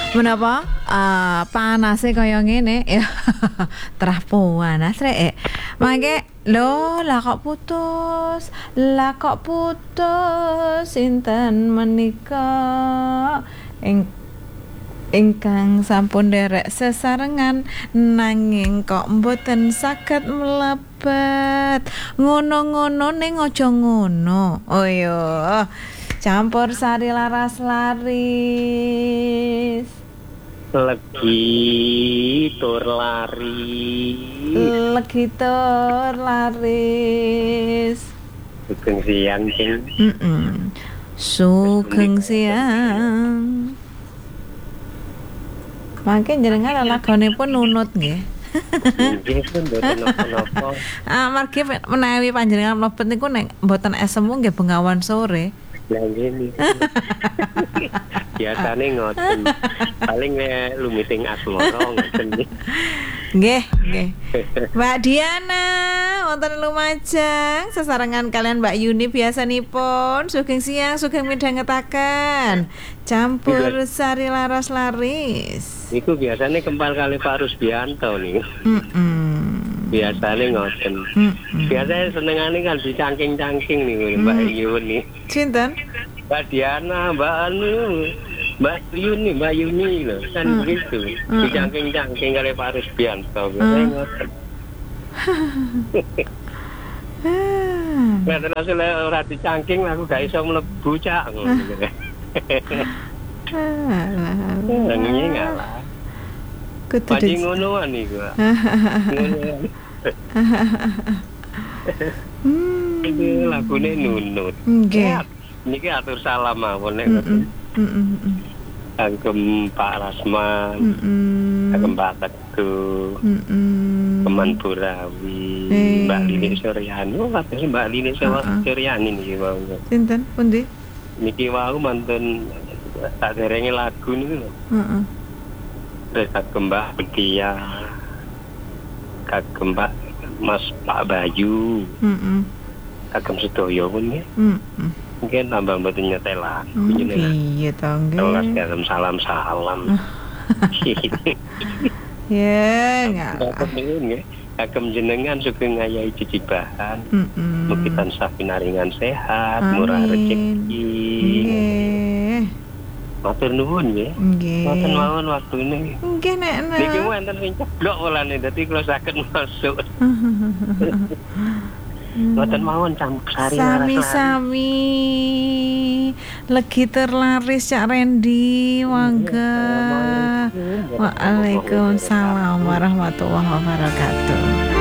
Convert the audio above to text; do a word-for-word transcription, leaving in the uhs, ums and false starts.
Menapa uh, panase kaya ngene ya terah panas rek. Mangke lho lah kok putus, lah kok putus sinten menika ing ingkang sampun derek sesarengan nanging kok mboten saged mlebet. Ngono-ngono ning aja ngono. Oh iya. Campur sari laras laris. Legi tur lari. Legi tur laris. Sugeng siang sing. Heeh. Sugeng siang. Mangke jenengan lagonipun nunut nggih. Nggih pun mboten napa-napa. Ah margi menawi panjenengan mlebet niku nek mboten esemu nggih bengawan sore. Lah ngene. Biasane ngoten. Paling nek lumiting asmara ngoten. Nggih, nggih. Mbak Diana, wonten Lumajang sesarengan kalian Mbak Yuni biasanipun sugeng siang, sugeng midhangetaken. Campur sari laras laris. Niku biasane kempal kali Pak Rusbianto niku. Heeh. Biasane ngoten. Biasane senengane kan dicangking-cangking niku Mbak Yuni. Sinten? Mbak Diana, Mbak Anu, Mbak Yuni, Mbak Yuni lho, kan begitu. Dicangking-cangking kali Pak Rusbianto. Biasane ngoten. Nek terus ora dicangking aku gak iso mlebu cak ngono. Nanging ngalah. Kudu Pasti ngonoan niku. Ngonoan. Iki lagune nunut. Nggih. Niki atur salam mawon nek ngoten. Heeh. Kagem Pak Rasman. Heeh. Kagem Pak Teguh. Heeh. Keman Burawi, Mbak Lini Suryani. Oh, katanya Mbak Lini Suryani niki wau. Sinten? Pundi? Niki wau mantun tak derenge lagu niku lho. Heeh. Terus kagem Mbak Bedia, kagem Mbak Mas Pak Bayu, Heeh. kagem sedaya pun ya. Heeh. Mungkin tambah mboten nyetel lagu Iya to nggih. Telas kagem salam-salam. Ya, enggak. Kagem jenengan sugeng ngayahi cicibahan. Heeh. Mugi tansah pinaringan sehat, murah rezeki. Nggih. Matur nuwun nggih. Nggih. Wonten mawon waktune. Nggih nek nek. Niki wonten sing ceblok walane dadi kula saged masuk. Wonten mawon campur sari Sami-sami. Legi terlaris Cak Rendi, mangga. Waalaikumsalam warahmatullahi wabarakatuh.